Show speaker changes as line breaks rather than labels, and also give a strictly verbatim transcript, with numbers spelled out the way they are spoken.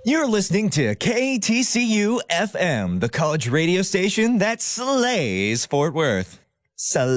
You're listening to K T C U F M, the college radio station that slays Fort Worth. Sal-